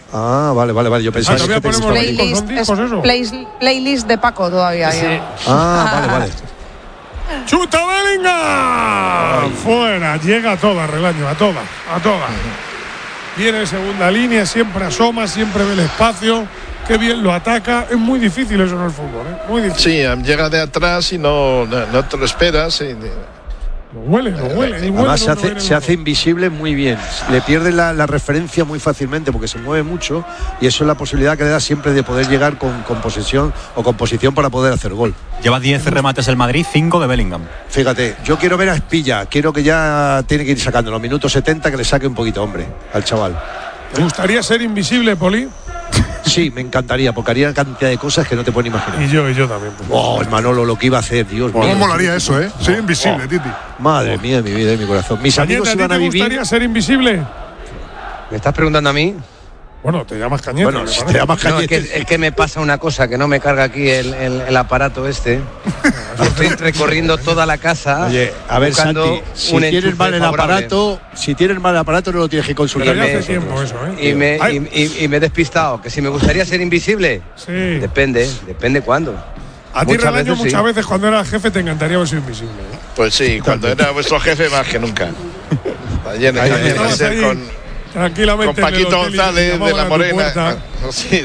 Ah, vale. Yo pensaba que playlist de Paco todavía. Sí. Vale. ¡Chuta Bellingham! Fuera, llega a toda, Relaño, a toda. Viene en segunda línea, siempre asoma, siempre ve el espacio. Qué bien lo ataca. Es muy difícil eso en el fútbol, ¿eh? Muy difícil. Sí, llega de atrás y no te lo esperas. Lo huele. Además se hace invisible muy bien. Le pierde la referencia muy fácilmente porque se mueve mucho y eso es la posibilidad que le da siempre de poder llegar con posesión o con posición para poder hacer gol. Lleva 10 remates el Madrid, 5 de Bellingham. Fíjate, yo quiero ver a Espilla. Quiero que ya tiene que ir sacando los minutos 70, que le saque un poquito, hombre, al chaval. ¿Te gustaría ser invisible, Poli? Sí, me encantaría, porque haría cantidad de cosas que no te pueden imaginar. Y yo también. El Manolo, lo que iba a hacer, Dios mío. ¿Cómo molaría eso, eh? Ser invisible, Titi. Madre mía, mi vida y mi corazón. Mis amigos iban a vivir. ¿Te gustaría ser invisible? ¿Me estás preguntando a mí? Bueno, te llamas Cañete. Bueno, si te llamas Cañete. No, es que me pasa una cosa, que no me carga aquí el aparato este. Estoy recorriendo toda la casa. Oye, a ver, Santi, si tienes mal el aparato, no lo tienes que consultar. Y me he despistado. Que si me gustaría ser invisible, sí. Depende cuándo. A ti, Relaño, muchas veces cuando eras jefe te encantaría haber sido invisible, ¿eh? Pues sí, cuando era vuestro jefe más que nunca. Ayer tranquilamente con Paquito González de la Morena. Sí.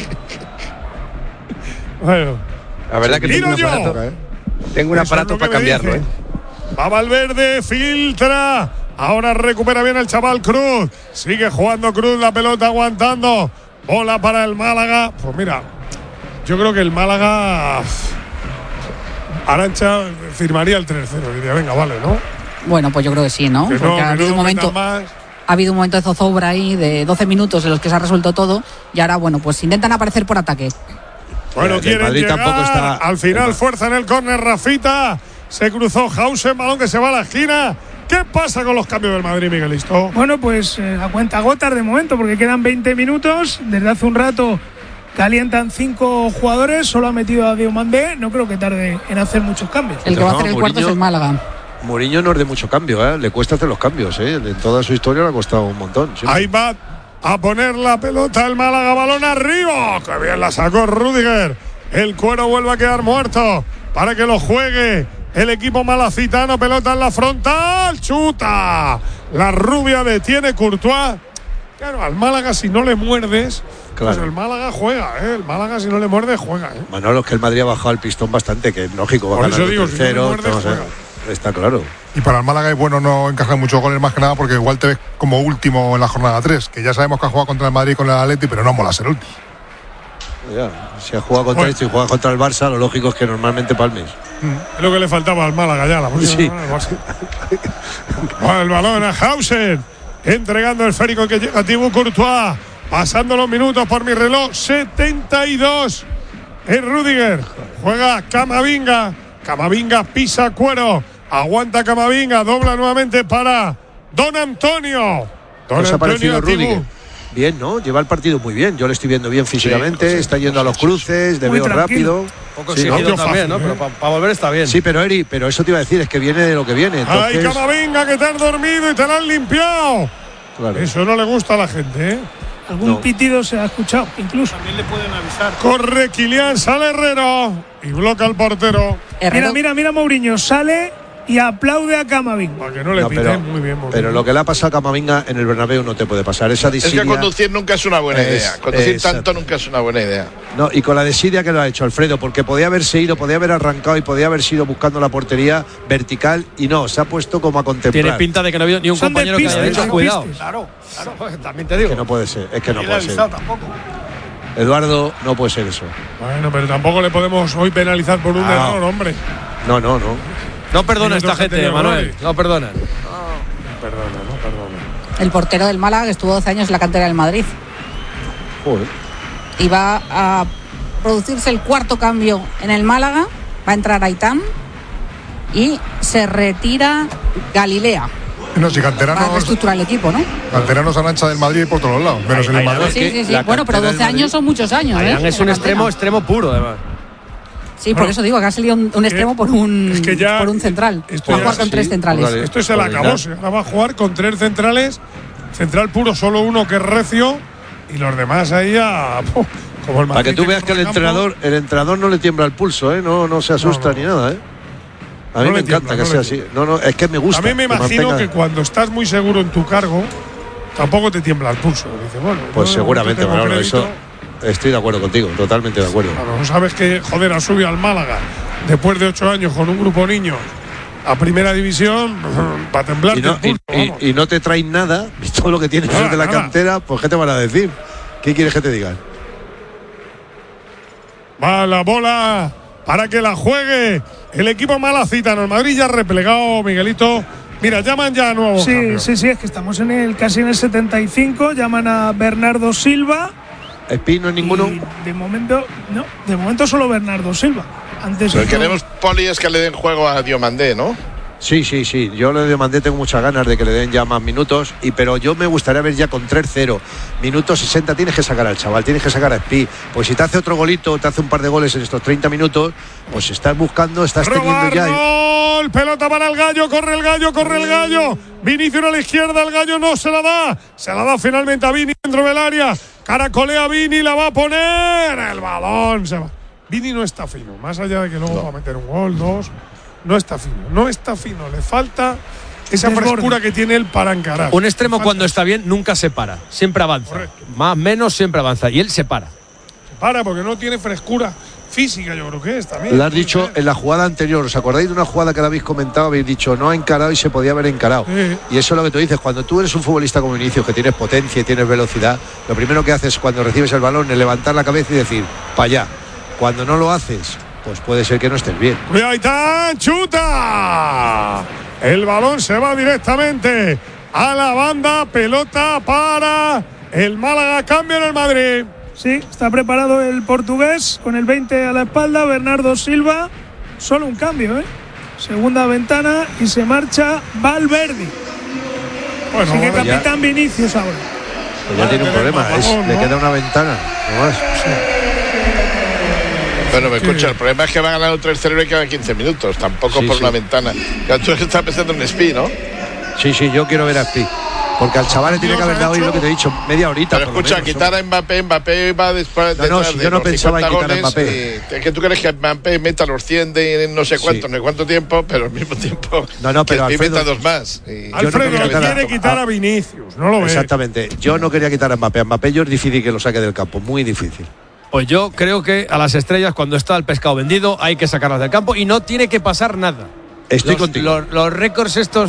Bueno, la verdad que tengo un aparato para cambiarlo. Va Valverde, filtra. Ahora recupera bien el chaval Cruz. Sigue jugando Cruz, la pelota aguantando. Bola para el Málaga. Pues mira, yo creo que el Málaga, Arantxa firmaría el 3-0. Diría, venga, vale, ¿no? Bueno, pues yo creo que sí, ¿no? Porque ha habido un momento de zozobra ahí de 12 minutos en los que se ha resuelto todo y ahora, bueno, pues intentan aparecer por ataque. Bueno, quieren llegar. Al final, fuerza en el córner, Rafita. Se cruzó Hausen, balón que se va a la esquina. ¿Qué pasa con los cambios del Madrid, Miguelisto? Bueno, pues a cuentagotas de momento, porque quedan 20 minutos. Desde hace un rato calientan 5 jugadores. Solo ha metido a Diomandé. No creo que tarde en hacer muchos cambios. El que va a hacer el cuarto es el Málaga. Mourinho no es de mucho cambio, ¿eh? Le cuesta hacer los cambios, ¿eh? En toda su historia le ha costado un montón. ¿Sí? Ahí va a poner la pelota el Málaga, balón arriba. ¡Qué bien la sacó Rüdiger! El Cuero vuelve a quedar muerto para que lo juegue el equipo malacitano. Pelota en la frontal, chuta. La rubia detiene Courtois. Claro, al Málaga si no le muerdes, pues el Málaga juega, ¿eh? El Málaga si no le muerdes juega, ¿eh? Manolo, es que el Madrid ha bajado el pistón bastante, que es lógico. Por eso digo, si no le muerdes, juega. Está claro. Y para el Málaga es bueno no encajar muchos goles más que nada porque igual te ves como último en la jornada 3, que ya sabemos que ha jugado contra el Madrid y con el Atleti, pero no mola ser último. Ya, si ha jugado contra esto y juega contra el Barça, lo lógico es que normalmente palmes. Es lo que le faltaba al Málaga ya, la próxima. Sí. Bueno, el balón a Hausen, entregando el esférico que llega a Thibaut Courtois, pasando los minutos por mi reloj, 72. Es Rüdiger, juega Camavinga pisa Cuero. Aguanta Camavinga, dobla nuevamente para Don Antonio. ¿Nos ha parecido Rüdiger? Bien, ¿no? Lleva el partido muy bien. Yo le estoy viendo bien físicamente, está yendo a los cruces, le veo rápido. Un poco seguido también, ¿no? Pero para volver está bien. Sí, pero Eri, eso te iba a decir, es que viene de lo que viene. Entonces... ¡Ay, Camavinga, que te has dormido y te lo han limpiado! Claro. Eso no le gusta a la gente, ¿eh? Algún pitido se ha escuchado, incluso. También le pueden avisar. Corre Kylian, sale Herrero y bloca al portero. Mira, Mourinho sale y aplaude a Camavinga. Para que no le piten muy bien. Pero lo que le ha pasado a Camavinga en el Bernabéu no te puede pasar. Esa desidia, es que conducir nunca es una buena idea. Conducir tanto nunca es una buena idea. No, y con la desidia que lo ha hecho Alfredo, porque podía haberse ido, podía haber arrancado y podía haber sido buscando la portería vertical y no, se ha puesto como a contemplar. Tiene pinta de que no ha habido ni un compañero que haya dicho cuidado. Claro, también te digo. Que no puede ser, es que no puede ser. Eduardo, no puede ser eso. Bueno, pero tampoco le podemos hoy penalizar por un error, hombre. No. No perdona esta gente, Manuel. No perdona. No perdona. El portero del Málaga, que estuvo 12 años en la cantera del Madrid. Joder. Y va a producirse el cuarto cambio en el Málaga. Va a entrar Aitán y se retira Galilea. No, si canteranos. Para reestructurar el equipo, ¿no? Canteranos Arantxa del Madrid por todos lados, menos en el Madrid. Sí. Bueno, pero 12 años son muchos años, ¿eh? Es un extremo puro, además. Sí, por eso digo que ha salido un extremo por un central. Va a jugar con 3 centrales. Esto es el acabose. Ahora va a jugar con 3 centrales. Central puro, solo uno que es Recio. y los demás ahí como el Madrid. Para que tú veas que el entrenador no le tiembla el pulso, no se asusta ni nada, A mí me encanta que sea así. No, es que me gusta. A mí me imagino que cuando estás muy seguro en tu cargo, tampoco te tiembla el pulso. Dice, bueno, pues seguramente, Manolo, eso estoy de acuerdo contigo, totalmente de acuerdo. Claro, no sabes que, joder, ha subido al Málaga después de 8 años con un grupo niños a primera división para temblar. Y no te traen nada, todo lo que tienes de la cantera, pues ¿qué te van a decir? ¿Qué quieres que te digan? Va la bola para que la juegue el equipo malacitano. El Madrid ya replegado, Miguelito. Mira, llaman ya a nuevo. Sí, es que estamos casi en el 75. Llaman a Bernardo Silva. ¿Espino en ninguno? De momento solo Bernardo Silva. Lo que queremos, Poli, es que le den juego a Diomandé, ¿no? Sí. Yo lo de Diomandé tengo muchas ganas de que le den ya más minutos, pero yo me gustaría ver ya con 3-0. Minutos 60 tienes que sacar al chaval, tienes que sacar a Espi. Pues si te hace otro golito, te hace un par de goles en estos 30 minutos, pues estás buscando, estás teniendo ya. ¡Gol! Pelota para el Gallo, corre el Gallo. Vinicius a la izquierda, el Gallo no se la da. Se la da finalmente a Vini dentro del área. Caracolea Vini, la va a poner. El balón se va. Vini no está fino, más allá de que luego va a meter un gol, 2. No está fino, le falta esa frescura que tiene él para encarar. Un extremo cuando está bien nunca se para, siempre avanza. Correcto. Más menos siempre avanza y él se para. Se para porque no tiene frescura física, yo creo que es también. Lo has dicho en la jugada anterior, ¿os acordáis de una jugada que la habéis comentado? Habéis dicho, no ha encarado y se podía haber encarado. Sí. Y eso es lo que tú dices, cuando tú eres un futbolista como Vinicius, que tienes potencia y tienes velocidad, lo primero que haces cuando recibes el balón es levantar la cabeza y decir, para allá. Cuando no lo haces, pues puede ser que no estés bien. Cuidado, Aitán, chuta. El balón se va directamente a la banda, pelota para el Málaga, cambio en el Madrid. Sí, está preparado el portugués con el 20 a la espalda, Bernardo Silva. Solo un cambio, Segunda ventana y se marcha Valverde. Bueno, así que capitán Vinicius ahora. Pues ya tiene un problema, le queda una ventana. No más. Sí. Bueno, me escucha, el problema es que va a ganar un 3-0 y quedan 15 minutos, tampoco por una ventana. Ya tú estás pensando en Espi, ¿no? Sí, yo quiero ver a Espi. Porque al chaval le tiene que haber dado, lo que te he dicho, media horita. Pero escucha, menos, quitar a Mbappé va después de. No, si yo no pensaba en quitar a Mbappé. Es que tú crees que Mbappé meta los 100 de no sé cuánto, no sé cuánto tiempo, pero al mismo tiempo. Pero que meta 2 más. Alfredo no quiere quitar a Vinicius, no lo ve. Exactamente. Yo no quería quitar a Mbappé. A Mbappé yo es difícil que lo saque del campo, muy difícil. Pues yo creo que a las estrellas, cuando está el pescado vendido, hay que sacarlas del campo y no tiene que pasar nada. Estoy contigo. Los récords estos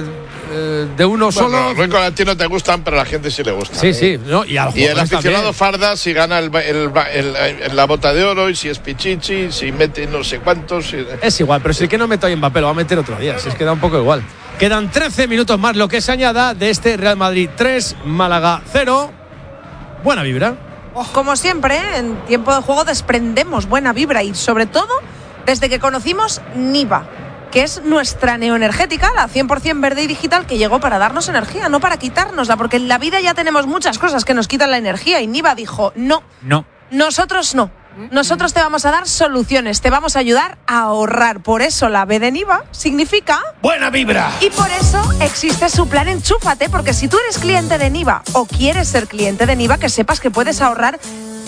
de uno solo. Los récords a ti no te gustan, pero a la gente sí le gusta. Sí. No, y el aficionado farda, si gana la bota de oro, y si es Pichichi, si mete no sé cuántos. Es igual, pero si el que no mete hoy Mbappé lo va a meter otro día. Si es que da un poco igual. Quedan 13 minutos más lo que se añada de este Real Madrid 3, Málaga 0. Buena vibra. Como siempre, en tiempo de juego desprendemos buena vibra y sobre todo desde que conocimos Niva, que es nuestra neoenergética, la 100% verde y digital que llegó para darnos energía, no para quitárnosla, porque en la vida ya tenemos muchas cosas que nos quitan la energía y Niva dijo, no, nosotros no. Nosotros te vamos a dar soluciones, te vamos a ayudar a ahorrar. Por eso la B de Niva significa buena vibra. Y por eso existe su plan Enchúfate, porque si tú eres cliente de Niva o quieres ser cliente de Niva, que sepas que puedes ahorrar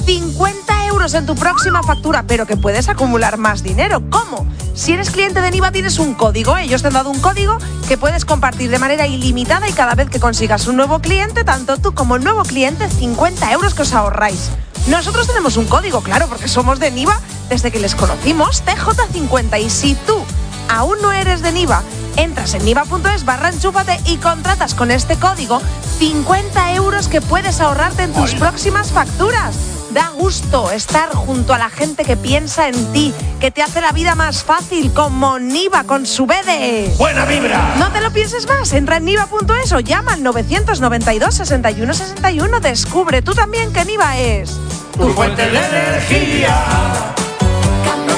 50 euros en tu próxima factura, pero que puedes acumular más dinero. ¿Cómo? Si eres cliente de Niva tienes un código, ellos te han dado un código que puedes compartir de manera ilimitada y cada vez que consigas un nuevo cliente, tanto tú como el nuevo cliente, 50 euros que os ahorráis. Nosotros tenemos un código, claro, porque somos de Niva desde que les conocimos, TJ50. Y si tú aún no eres de Niva, entras en niva.es/enchúfate y contratas con este código 50 euros que puedes ahorrarte en tus próximas facturas. Da gusto estar junto a la gente que piensa en ti, que te hace la vida más fácil, como Niva con su B de buena vibra. No te lo pienses más, entra en niva.es o llama al 992 61 61. Descubre tú también que Niva es tu fuente de energía.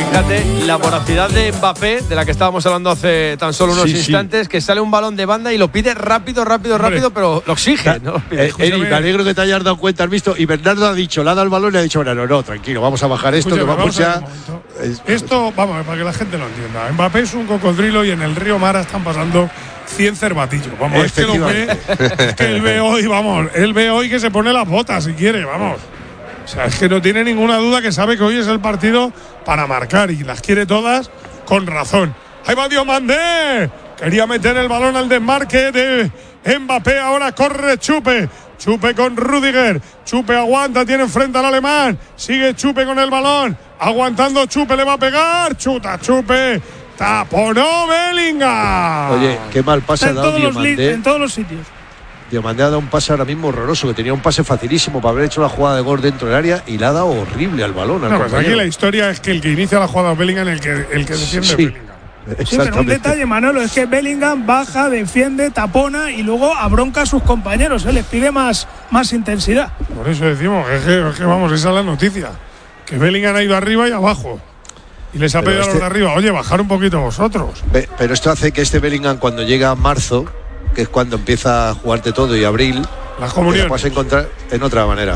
Fíjate, la voracidad de Mbappé, de la que estábamos hablando hace tan solo unos instantes, que sale un balón de banda y lo pide rápido, pero lo exige. ¿No? Eri, me alegro que te hayas dado cuenta, has visto. Y Bernardo ha dicho, le ha dado el balón y le ha dicho, bueno, no, tranquilo, vamos a bajar esto, que vamos ya. Esto, vamos, para que la gente lo entienda. Mbappé es un cocodrilo y en el río Mara están pasando 100 cervatillos. Vamos, es que él ve hoy, vamos, él ve hoy que se pone las botas si quiere, vamos. O sea, es que no tiene ninguna duda que sabe que hoy es el partido para marcar y las quiere todas con razón. Ahí va Diomandé. Quería meter el balón al desmarque de Mbappé. Ahora corre Chupe. Chupe con Rüdiger. Chupe aguanta, tiene enfrente al alemán. Sigue Chupe con el balón. Aguantando Chupe, le va a pegar. Chuta Chupe. Taponó Bellingham. Oye, qué mal pase ha dado Diomandé. En todos los sitios. Diomandé ha dado un pase ahora mismo horroroso, que tenía un pase facilísimo para haber hecho la jugada de gol dentro del área y le ha dado horrible al balón. Pues aquí la historia es que el que inicia la jugada es Bellingham, el que defiende Bellingham. Sí, pero un detalle, Manolo, es que Bellingham baja, defiende, tapona y luego abronca a sus compañeros, les pide más intensidad. Por eso decimos que vamos, esa es la noticia. Que Bellingham ha ido arriba y abajo. Y les ha pedido a los de arriba, oye, bajar un poquito vosotros. Pero esto hace que este Bellingham, cuando llega a marzo, que es cuando empieza a jugarte todo, y abril, las comuniones, puedes encontrar de otra manera.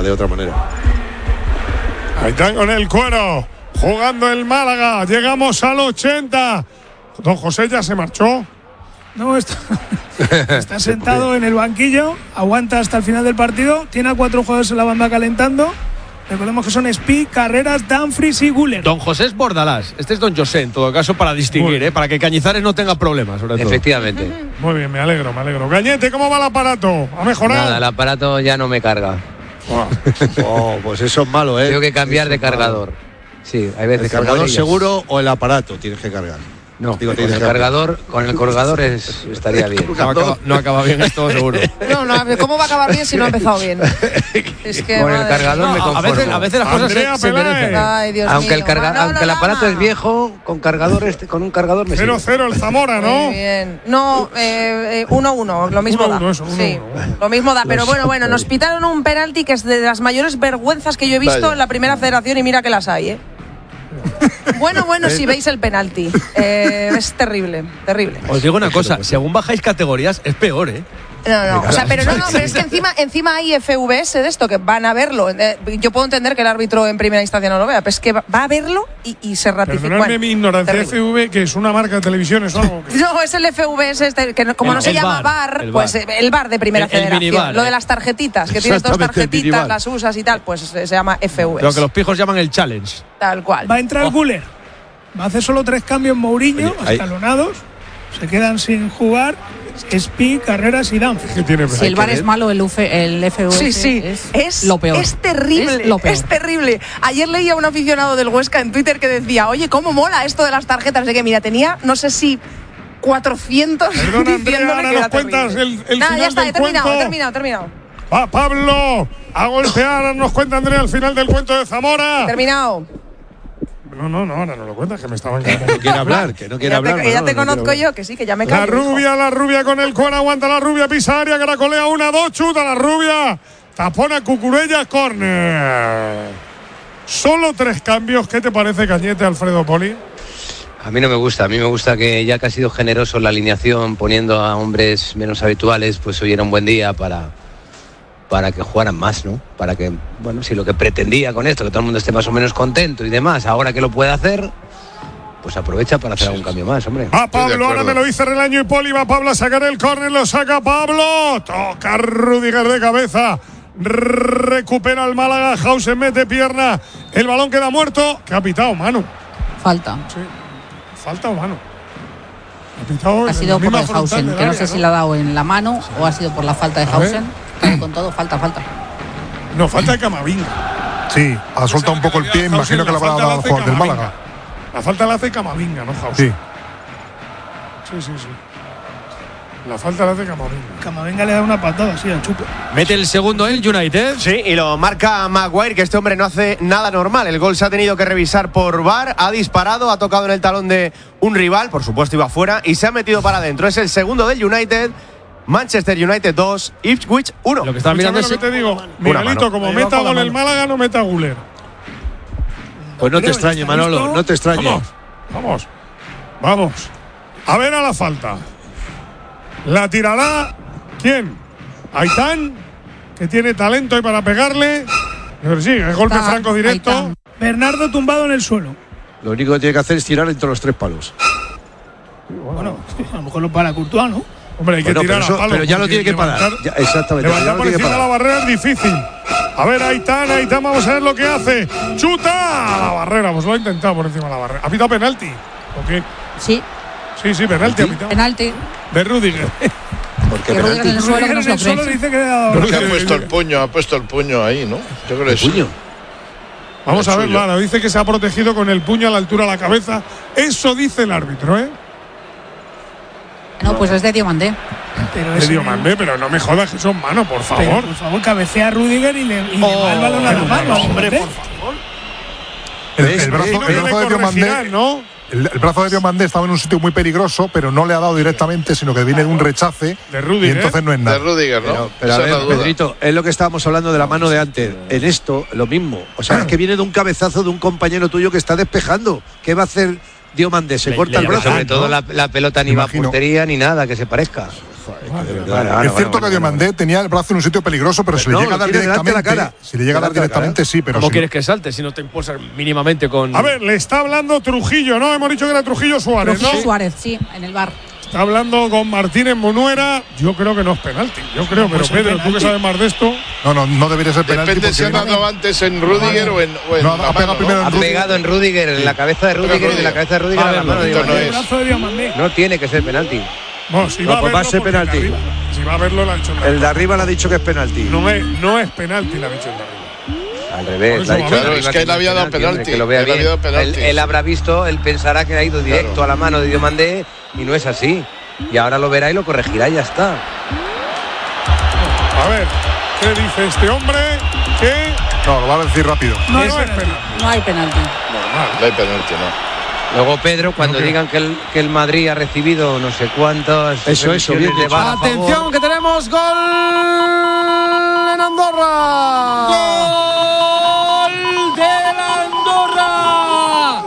Ahí están con el cuero, jugando el Málaga. Llegamos al 80. Don José ya se marchó. No, está sentado en el banquillo, aguanta hasta el final del partido, tiene a 4 jugadores en la banda calentando. Recordemos que son Speed, Carreras, Dumfries y Güler. Don José es Bordalás. Este es Don José, en todo caso, para distinguir, para que Cañizares no tenga problemas, sobre todo. Efectivamente. Muy bien, me alegro. Cañete, ¿cómo va el aparato? ¿Ha mejorado? Nada, el aparato ya no me carga. Pues eso es malo, Tengo que cambiar de cargador. Sí, hay veces. ¿El cargador seguro o el aparato tienes que cargar? No, con el cargador estaría bien. No acaba bien esto, seguro. No, ¿cómo va a acabar bien si no ha empezado bien? Es que con el cargador me conformo. A veces las cosas se merecen. Ay, Dios aunque mío. Aunque el aparato es viejo, con un cargador me sirve. 0-0 el Zamora, ¿no? Muy bien. No, 1-1, lo mismo da. Sí, lo mismo da, pero bueno, nos pitaron un penalti que es de las mayores vergüenzas que yo he visto en la Primera Federación y mira que las hay, Bueno, si veis el penalti. Es terrible. Os digo una cosa, según bajáis categorías, es peor, No, o sea, pero es que encima hay FVS de esto que van a verlo. Yo puedo entender que el árbitro en primera instancia no lo vea, pero es que va a verlo y se ratifica. Perdonadme mi ignorancia, FV, que es una marca de televisión, ¿es algo? No, es el FVS, que como no se llama VAR, pues el VAR de primera federación. Lo de las tarjetitas, que tienes 2 tarjetitas, las usas y tal, pues se llama FVS. Lo que los pijos llaman el challenge. Tal cual. Va a entrar Güler. Va a hacer solo 3 cambios Mourinho, escalonados. Se quedan sin jugar Speed, Carreras y Dumfries. Si el VAR es malo, el FVS es lo peor. Es terrible, es terrible. Ayer leía a un aficionado del Huesca en Twitter que decía, oye, ¿cómo mola esto de las tarjetas? De que, mira, tenía, no sé si 400 diciéndole ahora que nos era cuentas el final ya está, del he terminado. Va Pablo a golpear, nos cuenta Andrea al final del cuento de Zamora. Terminado. No, ahora no lo cuentas, que me estaban que no quiere hablar. Ya te conozco yo, que sí, que ya me callo. La rubia con el cuero, aguanta la rubia, pisa área, caracolea 1-2, chuta la rubia. Tapona Cucurella, córner. Solo 3 cambios, ¿qué te parece, Cañete, Alfredo Poli? A mí no me gusta, que ya que ha sido generoso en la alineación, poniendo a hombres menos habituales, pues hoy era un buen día para que jugaran más, ¿no? Para que, si lo que pretendía con esto, que todo el mundo esté más o menos contento y demás, ahora que lo puede hacer, pues aprovecha para hacer algún cambio más, hombre. Va Pablo, ahora me lo dice Relaño y Poli, va Pablo a sacar el córner, lo saca Pablo, toca Rüdiger de cabeza, recupera el Málaga, Hausen mete pierna, el balón queda muerto, que ha pitado Manu. Falta. Sí, falta o Manu. Ha sido por el Hausen, que no sé si le ha dado en la mano o ha sido por la falta de Hausen. Con todo, falta. No, falta de Camavinga. Sí, ha soltado un poco el pie, imagino que la habrá dado al jugador del Málaga. La falta la hace Camavinga, no Hausen. Sí. La falta la hace Camavinga. Camavinga le da una patada así al Chupe. Mete el segundo el United. Sí, y lo marca Maguire, que este hombre no hace nada normal. El gol se ha tenido que revisar por VAR, ha disparado, ha tocado en el talón de un rival, por supuesto iba fuera, y se ha metido para adentro. Es el segundo del United. Manchester United 2, Ipswich 1. Lo que estaba mirando es que te digo, Miguelito, como meta gol el Málaga, no meta Güler. Pues no te extrañe, Manolo, no te extrañe. Vamos. A ver a la falta. La tirará. ¿Quién? Aitán, que tiene talento ahí para pegarle. Pero sí, el golpe franco directo. Aitán. Bernardo tumbado en el suelo. Lo único que tiene que hacer es tirar entre los 3 palos. Bueno, a lo mejor lo para Courtois, ¿no? Hombre, hay que tirar a palo. Pero ya lo tiene que parar. Exactamente. Levantar por encima de la barrera es difícil. A ver, Aitán, vamos a ver lo que hace. ¡Chuta! A la barrera, pues lo ha intentado por encima de la barrera. ¿Ha pitado penalti? ¿O qué? Sí. Sí, penalti ha pitado. Penalti. De Rudiger. Porque Rudiger en el suelo que no se lo dice que le ha dado. Porque ha puesto el puño ahí, ¿no? Yo creo que sí. ¿Puño? Vamos a verlo ahora. Dice que se ha protegido con el puño a la altura de la cabeza. Eso dice el árbitro, ¿eh? No, pues es de Diomandé. De Diomandé, pero no me jodas que son manos, por favor. Pero, por favor, cabecea a Rudiger y le va el balón a la mano. Hombre, por favor. El brazo de Diomandé, ¿no? El brazo de Diomandé estaba en un sitio muy peligroso, pero no le ha dado directamente, sino que viene de un rechace. De Rudiger. Y entonces no es nada. De Rudiger, ¿no? Pero a ver, Pedrito, es lo que estábamos hablando de la mano de antes. En esto, lo mismo. O sea, es que viene de un cabezazo de un compañero tuyo que está despejando. ¿Qué va a hacer Diomandé? Se corta el brazo. Sobre todo la pelota ni va a portería ni nada que se parezca. Es cierto que Diomandé tenía el brazo en un sitio peligroso, pero si le llega a dar directamente, si le llega a dar directamente, sí, pero ¿cómo si quieres que salte si no te impulsas mínimamente con...? A ver, le está hablando Trujillo, ¿no? Hemos dicho que era Trujillo Suárez, ¿no? Suárez, sí, en el bar. Está hablando con Martínez Monuera. Yo creo que no es penalti. Yo creo, pero Pedro, tú que sabes más de esto. No debería ser penalti. Depende si ha dado antes en Rudiger o en ha pegado primero en Ha pegado en Rudiger, en la cabeza de Rudiger y en la cabeza de Rudiger a la mano de Diomandé. No tiene que ser penalti. Bueno, si va a verlo, va a ser penalti. Si va a verlo, lo ha dicho el de arriba le ha dicho que es penalti. No es penalti, le ha dicho el de arriba. Al revés, le ha dicho claro, es que él había dado penalti. Que lo vea bien. Él habrá visto, él pensará que ha ido directo a la mano de Diomandé y no es así. Y ahora lo verá y lo corregirá y ya está. A ver, ¿qué dice este hombre? ¿Qué? No, lo va a decir rápido. No es penalti. No hay penalti. No hay penalti, no. Luego, Pedro, cuando digan que el Madrid ha recibido no sé cuántas. Eso, bien de VAR. Atención, que tenemos gol en Andorra. Gol de la Andorra.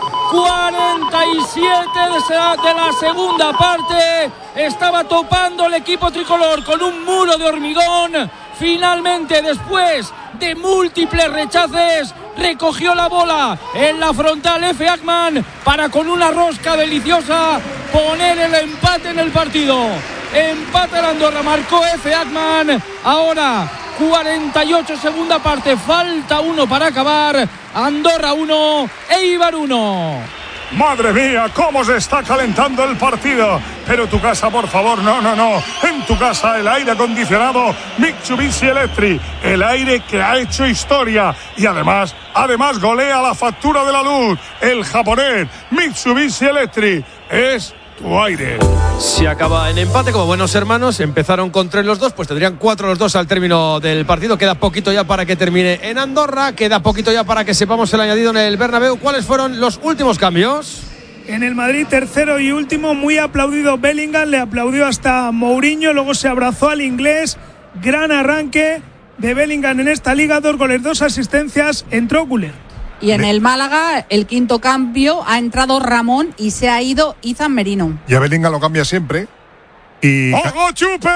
47 de la segunda parte. Estaba topando el equipo tricolor con un muro de hormigón. Finalmente, después de múltiples rechaces, recogió la bola en la frontal Efe Akman para, con una rosca deliciosa, poner el empate en el partido. Empate la Andorra, marcó Efe Akman. Ahora 48 segunda parte, falta 1 para acabar. Andorra 1, Eibar 1. Madre mía, cómo se está calentando el partido. Pero tu casa, por favor, no. En tu casa el aire acondicionado Mitsubishi Electric, el aire que ha hecho historia y además golea la factura de la luz. El japonés Mitsubishi Electric es tu aire. Si acaba en empate, como buenos hermanos, empezaron con 3 los dos, pues tendrían 4 los dos al término del partido. Queda poquito ya para que termine en Andorra, queda poquito ya para que sepamos el añadido en el Bernabéu. ¿Cuáles fueron los últimos cambios? En el Madrid, tercero y último, muy aplaudido Bellingham, le aplaudió hasta Mourinho, luego se abrazó al inglés. Gran arranque de Bellingham en esta liga, 2 goles, 2 asistencias, entró Güler. Y en el Málaga, el quinto cambio, ha entrado Ramón y se ha ido Izan Merino. Y a Bellingham lo cambia siempre. Y ¡Ojo, Chupe!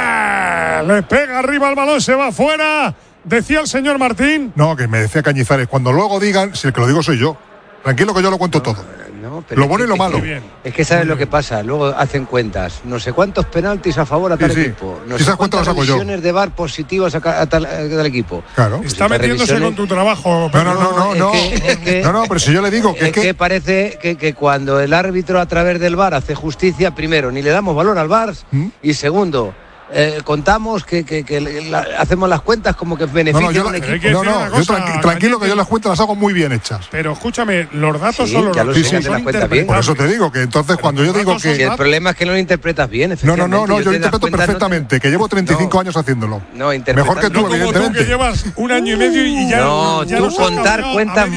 Le pega arriba el balón, se va fuera. Decía el señor Martín. No, que me decía Cañizares. Cuando luego digan, si el que lo digo soy yo. Tranquilo que yo lo cuento todo. Lo bueno y lo malo. Es que sabes lo que pasa, luego hacen cuentas. No sé cuántos penaltis a favor a tal equipo. No sé cuántas revisiones de VAR positivas a tal equipo. Claro. Está metiéndose con tu trabajo. No, pero si yo le digo que parece que cuando el árbitro a través del VAR hace justicia, primero, ni le damos valor al VAR y segundo, contamos que hacemos las cuentas como que beneficia a un equipo. Tranquilo que yo las cuentas las hago muy bien hechas. Pero escúchame, los datos son los datos. Por eso te digo que entonces cuando yo digo que... Si el problema es que no lo interpretas bien, No, yo lo interpreto perfectamente, que llevo 35 años haciéndolo. No, mejor que tú, evidentemente. Tú que llevas un año y medio y ya... No, tú contar cuentas